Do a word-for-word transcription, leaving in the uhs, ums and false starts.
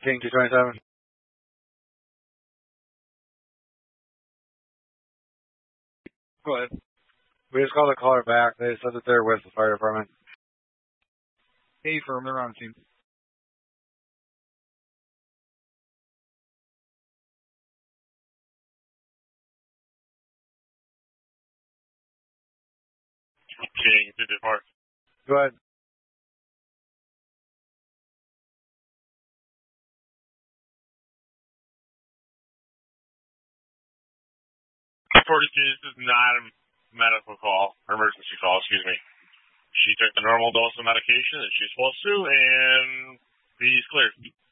King two twenty-seven. Go ahead. We just called the caller back. They said that they're with the fire department. Hey, firm, they're on the scene. King two twenty-four. Go ahead. forty-two, this is not a medical call, or emergency call, excuse me. She took the normal dose of medication that she's supposed to, and he's clear.